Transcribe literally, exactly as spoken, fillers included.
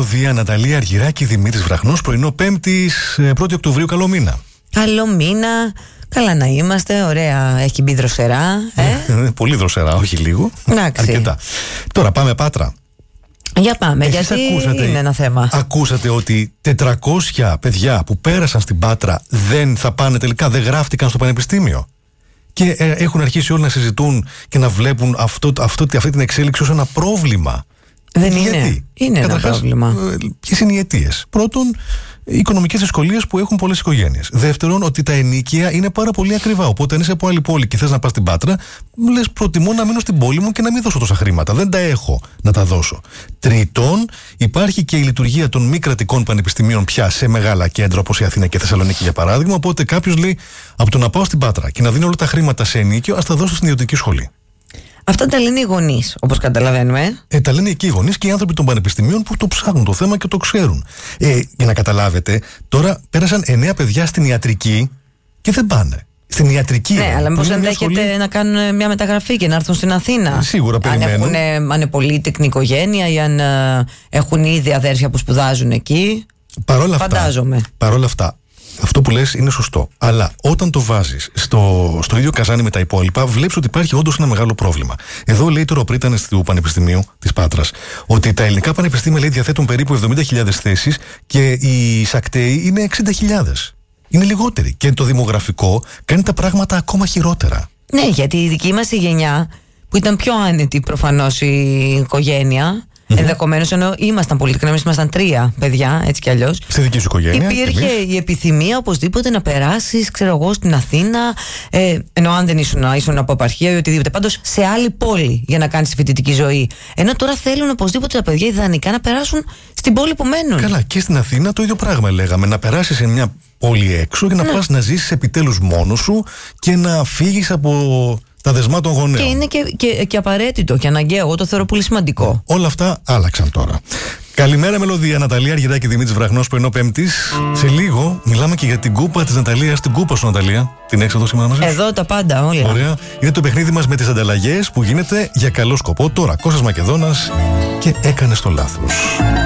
μελωδία, Ναταλία Αργυράκη, Δημήτρης Βραχνός, πρωινό Πέμπτης, πρώτη Οκτωβρίου. Καλό μήνα. Καλό μήνα. Καλά να είμαστε, ωραία, έχει μπει δροσερά. Ε? Πολύ δροσερά, όχι λίγο. Εντάξει. Αρκετά. Τώρα πάμε Πάτρα. Για πάμε, Εσείς γιατί ακούσατε, είναι ένα θέμα. Ακούσατε ότι τετρακόσια παιδιά που πέρασαν στην Πάτρα δεν θα πάνε τελικά, δεν γράφτηκαν στο πανεπιστήμιο. Και ε, έχουν αρχίσει όλοι να συζητούν και να βλέπουν αυτό, αυτό, αυτή την εξέλιξη ως ένα πρόβλημα. Δεν Γιατί? είναι. Είναι Καταρχάς, ένα πρόβλημα. Ποιες είναι οι αιτίες? Πρώτον, οι οικονομικές δυσκολίες που έχουν πολλές οικογένειες. Δεύτερον, ότι τα ενοίκια είναι πάρα πολύ ακριβά. Οπότε, αν είσαι από άλλη πόλη και θες να πας στην Πάτρα, λες προτιμώ να μείνω στην πόλη μου και να μην δώσω τόσα χρήματα. Δεν τα έχω να τα δώσω. Τρίτον, υπάρχει και η λειτουργία των μη κρατικών πανεπιστημίων πια σε μεγάλα κέντρα όπως η Αθήνα και η Θεσσαλονίκη για παράδειγμα. Οπότε, κάποιος λέει, από το να πάω στην Πάτρα και να δίνω όλα τα χρήματα σε ενοίκιο, ας τα δώσω στην ιδιωτική σχολή. Αυτά τα λένε οι γονείς, όπως καταλαβαίνουμε. Ε, τα λένε και οι γονείς και οι άνθρωποι των πανεπιστημίων που το ψάχνουν το θέμα και το ξέρουν. Ε, για να καταλάβετε, τώρα πέρασαν εννέα παιδιά στην ιατρική και δεν πάνε. Στην ιατρική. Ναι, ε, αλλά μήπως ενδέχεται σχολή... να κάνουν μια μεταγραφή και να έρθουν στην Αθήνα. Ε, σίγουρα περιμένουν. Αν, έχουν, αν είναι πολύτεκνη οικογένεια ή αν ε, έχουν ήδη αδέρφια που σπουδάζουν εκεί. Παρόλα αυτά, φαντάζομαι. Παρόλα αυτά, αυτό που λες είναι σωστό. Αλλά όταν το βάζεις στο, στο ίδιο καζάνι με τα υπόλοιπα, βλέπεις ότι υπάρχει όντως ένα μεγάλο πρόβλημα. Εδώ λέει τώρα ο πρίτανης του Πανεπιστημίου της Πάτρας ότι τα ελληνικά πανεπιστήμια λέει, διαθέτουν περίπου εβδομήντα χιλιάδες θέσεις και οι ΣΑΚΤΕΙ είναι εξήντα χιλιάδες. Είναι λιγότεροι. Και το δημογραφικό κάνει τα πράγματα ακόμα χειρότερα. Ναι, γιατί η δική μας η γενιά, που ήταν πιο άνετη προφανώς η οικογένεια. Mm-hmm. Ενδεχομένως, ενώ ήμασταν πολυτεκνοί, εμείς ήμασταν τρία παιδιά, έτσι κι αλλιώς. Στη δική σου οικογένεια. Υπήρχε η επιθυμία οπωσδήποτε να περάσεις, ξέρω εγώ, στην Αθήνα, ε, ενώ αν δεν ήσουν, ήσουν από επαρχία ή οτιδήποτε. Πάντως σε άλλη πόλη για να κάνεις τη φοιτητική ζωή. Ενώ τώρα θέλουν οπωσδήποτε τα παιδιά ιδανικά να περάσουν στην πόλη που μένουν. Καλά, και στην Αθήνα το ίδιο πράγμα λέγαμε. Να περάσεις σε μια πόλη έξω και να ναι. πας να ζήσεις επιτέλους μόνος σου και να φύγεις από τα δεσμά των γονέων. Και είναι και, και, και απαραίτητο και αναγκαίο. Εγώ το θεωρώ πολύ σημαντικό. Όλα αυτά άλλαξαν τώρα. Καλημέρα, μελωδία. Ναταλία Αργυράκη, Δημήτρης Βραχνός, πρωινό Πέμπτης. Σε λίγο μιλάμε και για την κούπα της Ναταλίας. Την κούπα σου, Ναταλία. Την έξω εδώ σήμερα μαζί. Εδώ τα πάντα, όλα. Ωραία. Είναι το παιχνίδι μας με τις ανταλλαγές που γίνεται για καλό σκοπό. Τώρα, Κώστας Μακεδόνας και έκανες το λάθος.